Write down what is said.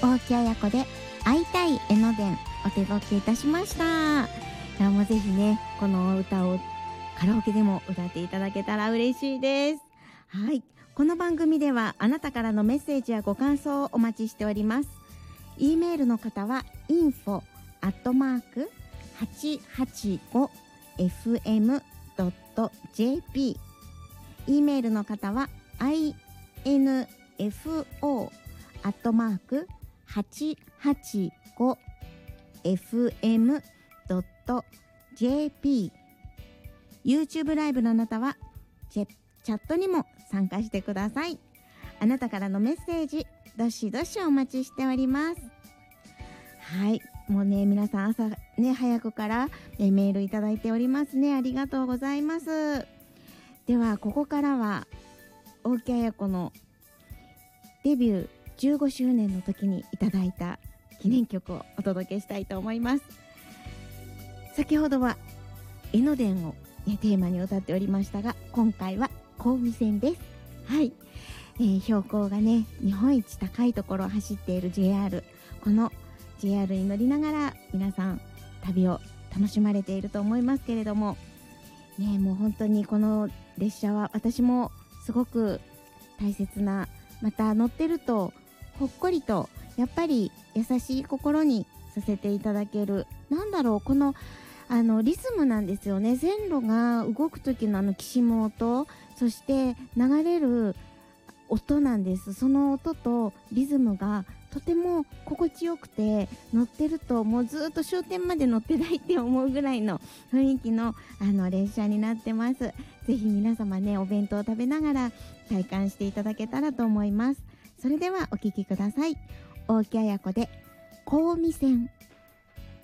大木彩子で会いたい江ノ電お届けいたしました。いやもうぜひねこの歌をカラオケでも歌っていただけたら嬉しいです。はい、この番組ではあなたからのメッセージやご感想をお待ちしております。 E メールの方は info@885fm.jp、 E メールの方は info@885fm.jp、 YouTube ライブのあなたはチャットにも参加してください。あなたからのメッセージどしどしお待ちしております。はい、もうね皆さん朝ね早くからメールいただいておりますね。ありがとうございます。ではここからは大木彩子のデビュー15周年の時にいただいた記念曲をお届けしたいと思います。先ほどは江ノ電を、ね、テーマに歌っておりましたが、今回は小海線です。はい、標高がね日本一高いところを走っている JR、 この JR に乗りながら皆さん旅を楽しまれていると思いますけれどもね、もう本当にこの列車は私もすごく大切な、また乗ってるとほっこりとやっぱり優しい心にさせていただける、なんだろう、このリズムなんですよね。線路が動く時のきしむ音、そして流れる音なんです。その音とリズムがとても心地よくて、乗ってるともうずっと終点まで乗ってないって思うぐらいの雰囲気の列車になってます。ぜひ皆様ねお弁当を食べながら体感していただけたらと思います。それではお聴きください。大木彩子で小海線。